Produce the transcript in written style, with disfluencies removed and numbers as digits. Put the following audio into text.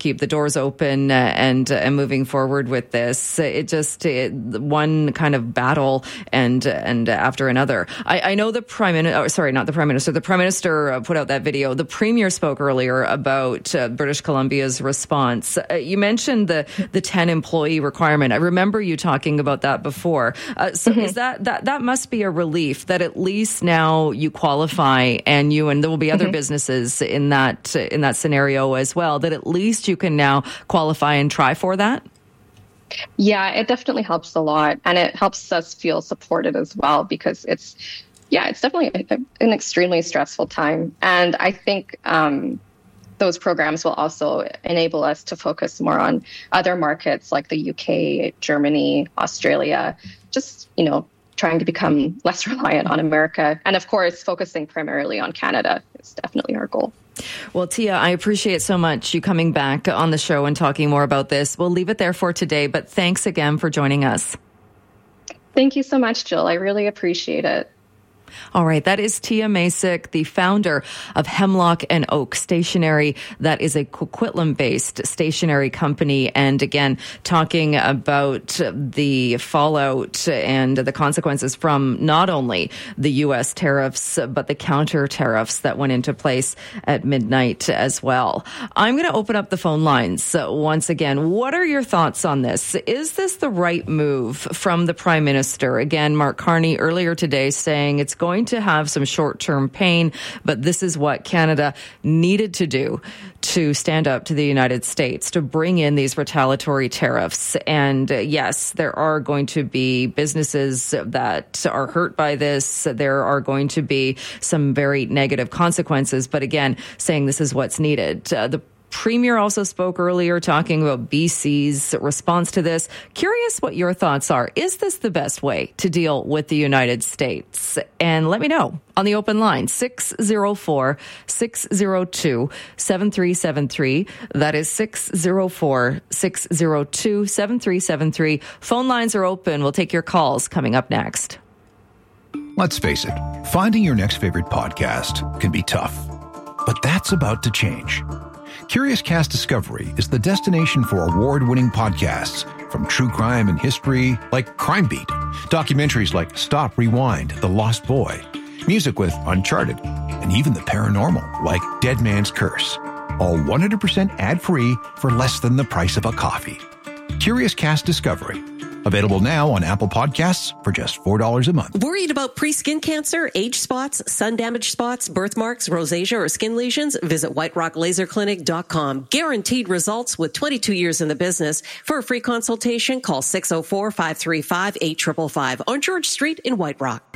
keep the doors open and moving forward with this. One kind of battle and after another. I know the Prime Minister put out that video. The Premier spoke earlier about British Columbia's response. You mentioned the 10 employee requirement. I remember you talking about that before. Is that must be a relief that at least now you qualify, and there will be other businesses in that scenario as well, that at least you can now qualify and try for that? Yeah, it definitely helps a lot, and it helps us feel supported as well, because it's definitely an extremely stressful time. And I think those programs will also enable us to focus more on other markets like the UK, Germany, Australia, just, trying to become less reliant on America. And of course, focusing primarily on Canada is definitely our goal. Well, Tia, I appreciate so much you coming back on the show and talking more about this. We'll leave it there for today, but thanks again for joining us. Thank you so much, Jill. I really appreciate it. All right. That is Tia Masick, the founder of Hemlock and Oak Stationery. That is a Coquitlam-based stationery company. And again, talking about the fallout and the consequences from not only the U.S. tariffs, but the counter tariffs that went into place at midnight as well. I'm going to open up the phone lines once again. What are your thoughts on this? Is this the right move from the Prime Minister? Again, Mark Carney earlier today saying it's going to have some short-term pain, but this is what Canada needed to do to stand up to the United States, to bring in these retaliatory tariffs. And yes, there are going to be businesses that are hurt by this. There are going to be some very negative consequences. But again, saying this is what's needed. The Premier also spoke earlier talking about BC's response to this. Curious what your thoughts are. Is this the best way to deal with the United States? And let me know on the open line, 604-602-7373. That is 604-602-7373. Phone lines are open. We'll take your calls coming up next. Let's face it, finding your next favorite podcast can be tough. But that's about to change. Curious Cast Discovery is the destination for award-winning podcasts, from true crime and history like Crime Beat, documentaries like Stop, Rewind, The Lost Boy, music with Uncharted, and even the paranormal like Dead Man's Curse. All 100% ad-free for less than the price of a coffee. Curious Cast Discovery. Available now on Apple Podcasts for just $4 a month. Worried about pre-skin cancer, age spots, sun damage spots, birthmarks, rosacea, or skin lesions? Visit whiterocklaserclinic.com. Guaranteed results with 22 years in the business. For a free consultation, call 604-535-8555 on George Street in White Rock.